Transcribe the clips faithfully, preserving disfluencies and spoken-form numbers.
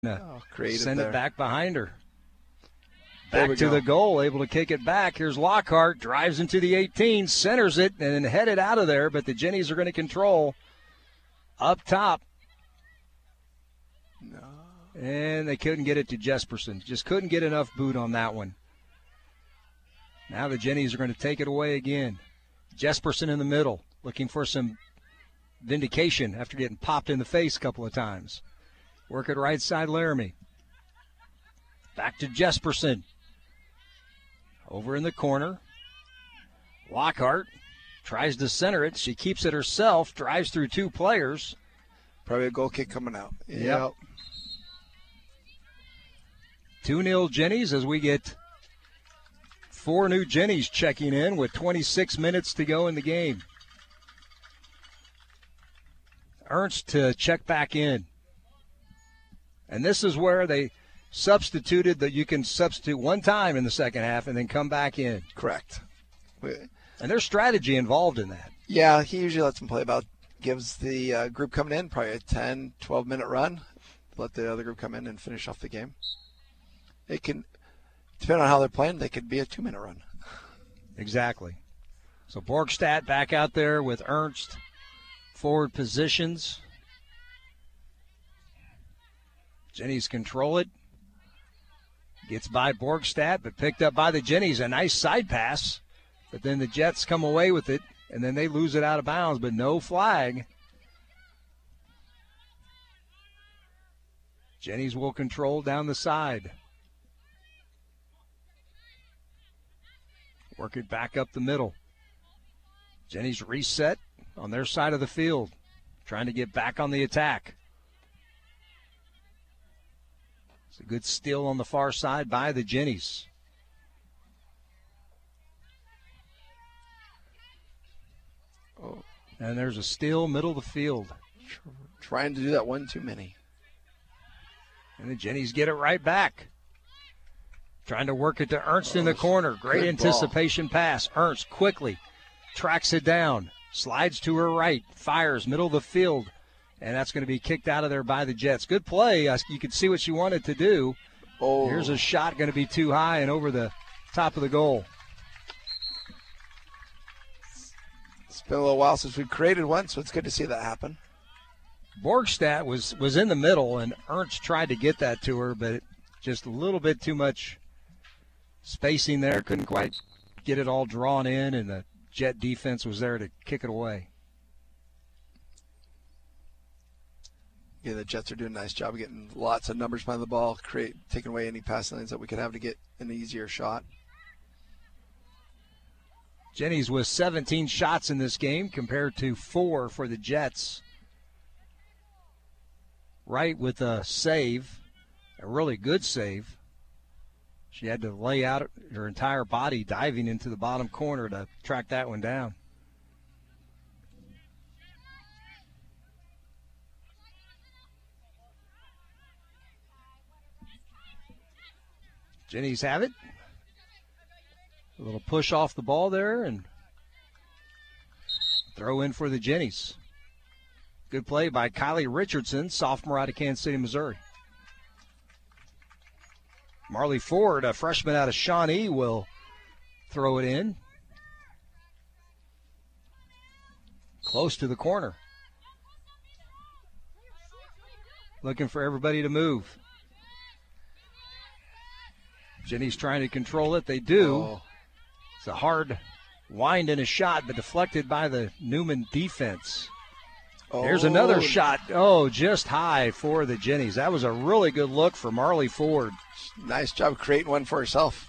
Oh, send there. it back behind her. There Back to go. the goal, able to kick it back. Here's Lockhart, drives into the eighteen, centers it, and then headed out of there, but the Jennies are going to control up top. No. And they couldn't get it to Jesperson. Just couldn't get enough boot on that one. Now the Jennies are going to take it away again. Jesperson in the middle, looking for some vindication after getting popped in the face a couple of times. Work it right side, Laramie. Back to Jesperson. Over in the corner. Lockhart tries to center it. She keeps it herself, drives through two players. Probably a goal kick coming out. Yep. Yep. two nil Jennies as we get four new Jennies checking in with twenty-six minutes to go in the game. Ernst to check back in. And this is where they substituted that you can substitute one time in the second half and then come back in. Correct. And there's strategy involved in that. Yeah, he usually lets them play about, gives the uh, group coming in probably a ten, twelve-minute run, let the other group come in and finish off the game. It can, depending on how they're playing, they could be a two-minute run. Exactly. So Borgstadt back out there with Ernst. Forward positions. Jennies control it. Gets by Borgstadt, but picked up by the Jennies. A nice side pass. But then the Jets come away with it, and then they lose it out of bounds, but no flag. Jennies will control down the side. Work it back up the middle. Jennies reset on their side of the field, trying to get back on the attack. It's a good steal on the far side by the Jennies. Oh. And there's a steal middle of the field. Trying to do that one too many. And the Jennies get it right back. Trying to work it to Ernst oh, in the corner. Great anticipation ball. Pass. Ernst quickly tracks it down. Slides to her right. Fires middle of the field. And that's going to be kicked out of there by the Jets. Good play. You could see what she wanted to do. Oh. Here's a shot going to be too high and over the top of the goal. It's been a little while since we've created one, so it's good to see that happen. Borgstadt was, was in the middle, and Ernst tried to get that to her, but just a little bit too much spacing there. Couldn't quite get it all drawn in, and the Jet defense was there to kick it away. Yeah, the Jets are doing a nice job of getting lots of numbers behind the ball, create taking away any pass lanes that we could have to get an easier shot. Jennies with seventeen shots in this game compared to four for the Jets. Wright with a save, a really good save. She had to lay out her entire body diving into the bottom corner to track that one down. Jennies have it. A little push off the ball there and throw in for the Jennies. Good play by Kylie Richardson, sophomore out of Kansas City, Missouri. Marley Ford, a freshman out of Shawnee, will throw it in. Close to the corner. Looking for everybody to move. Jennies trying to control it. They do. Oh. It's a hard wind and a shot, but deflected by the Newman defense. Oh. There's another shot. Oh, just high for the Jennies. That was a really good look for Marley Ford. Nice job creating one for herself.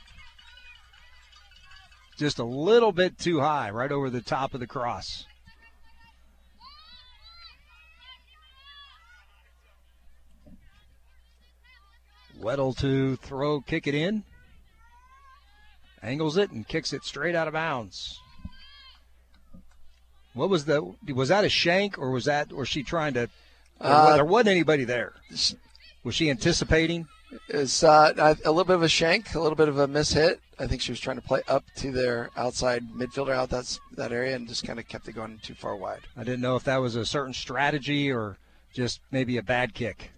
Just a little bit too high, right over the top of the cross. Weddle to throw, kick it in. Angles it and kicks it straight out of bounds. What was the, was that a shank or was that, was she trying to, uh, there wasn't anybody there. Was she anticipating? It's uh, a little bit of a shank, a little bit of a mishit. I think she was trying to play up to their outside midfielder out that's, that area and just kind of kept it going too far wide. I didn't know if that was a certain strategy or just maybe a bad kick.